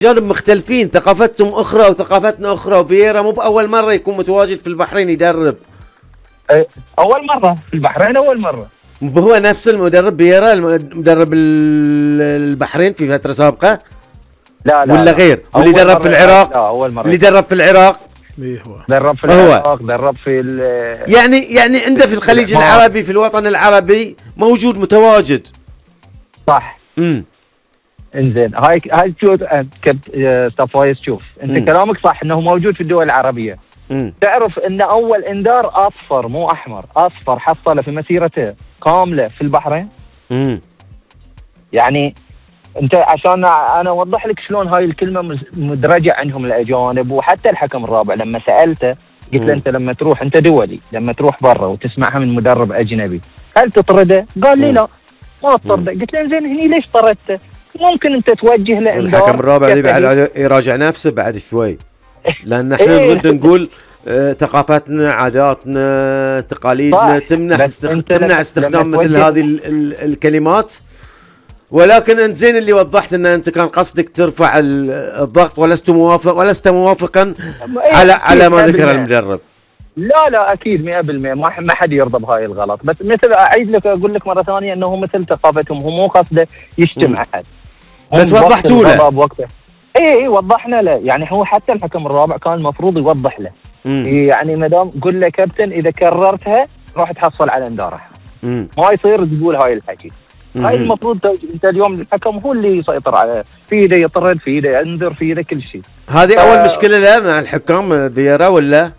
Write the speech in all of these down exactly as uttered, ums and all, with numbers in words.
جانب مختلفين، ثقافتهم اخرى وثقافتنا اخرى، وفييرا مو باول مره يكون متواجد في البحرين يدرب. اول مره في البحرين، اول مره. هو نفس المدرب فييرا مدرب البحرين في فتره سابقه؟ لا لا ولا غير؟ واللي درب في العراق؟ لا اول مره. اللي درب في العراق؟ ايه هو درب في العراق، درب في يعني يعني عنده في الخليج العربي، في الوطن العربي موجود متواجد. صح. امم انزين، هاي هاي شوف استاذ فايز، شوف انت مم. كلامك صح انه موجود في الدول العربيه. مم. تعرف ان اول انذار اصفر مو احمر، اصفر حصله في مسيرته كامله في البحرين. امم يعني انت عشان انا اوضح لك شلون هاي الكلمه مدرجه عندهم الاجانب، وحتى الحكم الرابع لما سالته قلت له انت لما تروح انت دولي، لما تروح برا وتسمعها من مدرب اجنبي هل تطرده؟ قال لي لا ما اطرده. قلت له زين هني ليش طردته؟ ممكن انت توجه له انذار. الحكم الرابع اللي بعد يراجع نفسه بعد شوي، لان احنا نرد نقول اه ثقافتنا، عاداتنا، تقاليدنا تمنح استخ... تمنع استخدام مثل هذه ال... ال... الكلمات. ولكن انت زين اللي وضحت ان انت كان قصدك ترفع الضغط، ولست موافق ولست موافقا على على ما ذكر المدرب. لا لا اكيد مئة بالمئة ما ما حد يرضى بهاي الغلط، بس مثل اعيد لك اقول لك مره ثانيه انه مثل ثقافتهم، هو مو قصده يشتم احد، بس وضحتوا له بوقته. اي اي وضحنا له، يعني هو حتى الحكم الرابع كان المفروض يوضح له. يعني ما دام قل له كابتن اذا كررتها راح تحصل على انذار، ما يصير تقول هاي الحكي. هاي المفروض انت اليوم الحكم هو اللي يسيطر على، في ايده يطرد، في ايده ينذر، في ايده كل شيء. هذه ف... اول مشكله له مع الحكام فييرا ولا؟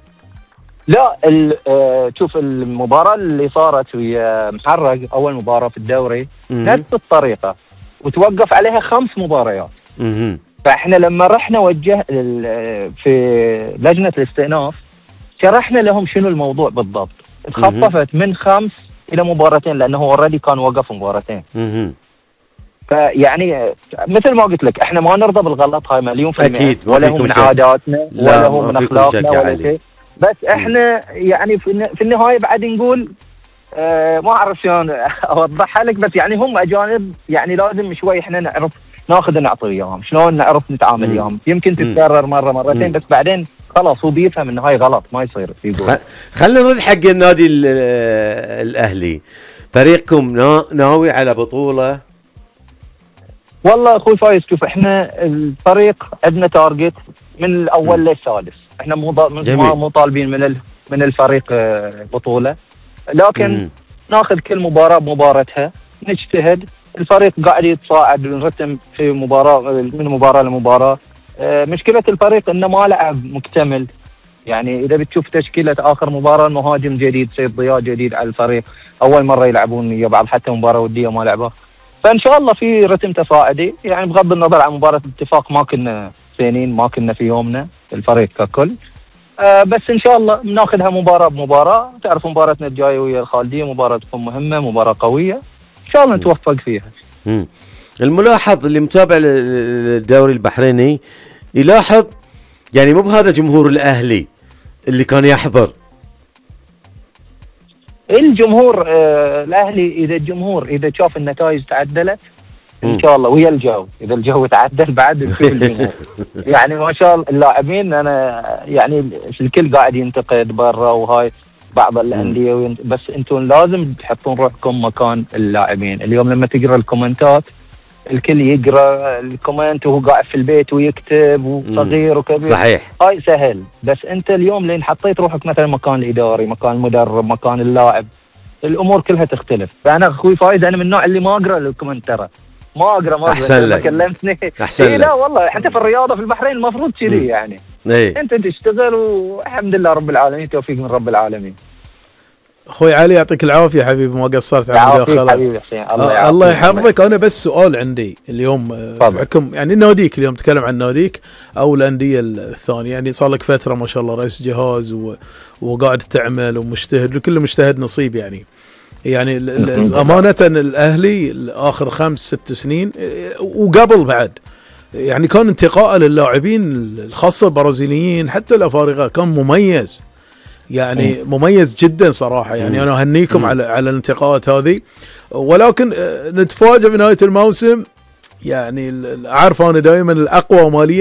لا آه شوف المباراه اللي صارت ويا محرق، اول مباراه في الدوري نفس الطريقه وتوقف عليها خمس مباريات. مم. فاحنا لما رحنا وجه في لجنه الاستئناف شرحنا لهم شنو الموضوع بالضبط. تخففت من خمس الى مباراتين لانه اوريدي كان وقف مباراتين. اها فيعني مثل ما قلت لك احنا ما نرضى بالغلط، هاي مليون في المية، ولا هو من عاداتنا ولا هو من اخلاقنا ولا شيء، بس احنا يعني في النهايه بعد نقول اه ما اعرف شلون اوضحها لك، بس يعني هم اجانب يعني لازم شوي احنا نعرف ناخذ ونعطي وياهم، شلون نعرف نتعامل وياهم. يمكن تتكرر مره مرتين مم. بس بعدين خلاص هو بيفهم ان هاي غلط ما يصير يقول. خلينا نرد حق النادي الاهلي، فريقكم ناوي على بطوله؟ والله اخوي فايز شوف احنا الفريق عندنا تارجت من الاول للسادس، احنا مو مو طالبين من من الفريق بطوله، لكن مم. ناخذ كل مباراه بمباراتها، نجتهد. الفريق قاعد يتصاعد ونرتم في مباراه من مباراه لمباراه. اه مشكله الفريق انه ما لعب مكتمل، يعني اذا بتشوف تشكيله اخر مباراه المهاجم جديد سيد ضياء جديد على الفريق، اول مره يلعبون ويا بعض، حتى مباراه وديه ما لعبها. فان شاء الله في رتم تصاعدي، يعني بغض النظر عن مباراه الاتفاق ما كنا زينين، ما كنا في يومنا الفريق ككل. آه بس ان شاء الله بناخذها مباراه بمباراه. تعرف مباراتنا الجايه ويا الخالديه مباراه تكون مهمه، مباراه قويه ان شاء الله نتوفق فيها. مم. الملاحظ اللي متابع الدوري البحريني يلاحظ يعني مو بهذا جمهور الاهلي اللي كان يحضر. الجمهور آه الاهلي اذا الجمهور اذا شاف النتائج تعدلت ان شاء الله ويا الجو، اذا الجو تعدل بعد نشوف الجمهور. يعني ما شاء الله اللاعبين انا يعني الكل قاعد ينتقد برا وهاي بعض الانديه، بس انتم لازم تحطون روحكم مكان اللاعبين. اليوم لما تقرا الكومنتات الكل يقرا الكومنت وهو قاعد في البيت ويكتب وصغير وكبير، صحيح هاي سهل. بس انت اليوم لين حطيت روحك مثلا مكان الاداري، مكان المدرب، مكان اللاعب، الامور كلها تختلف. فانا اخوي فايز انا من النوع اللي ما اقرا الكومنت، ترى ما اقرا ما احسن لك كلمتني احسن إيه لك. لا والله حتى في الرياضه في البحرين المفروض كذي يعني ايه؟ انت تشتغل والحمد لله رب العالمين، توفيق من رب العالمين. اخوي علي يعطيك العافيه حبيبي، ما قصرت على المداخله. حبيبي حسين الله يعافيك. الله يحفظك. انا بس سؤال عندي اليوم بحكم يعني ناديك اليوم تكلم عن ناديك او الانديه الثانيه، يعني صار لك فتره ما شاء الله رئيس جهاز و... وقاعد تعمل ومجتهد، وكل مجتهد نصيب يعني. يعني امانه الاهلي اخر خمس ست سنين وقبل بعد يعني كان انتقاء للاعبين الخاصه البرازيليين حتى الافارقه كان مميز، يعني مميز جدا صراحه. يعني انا اهنيكم على على الانتقاءات هذه، ولكن نتفاجئ بنهايه الموسم يعني عارف انا دائما الاقوى ماليا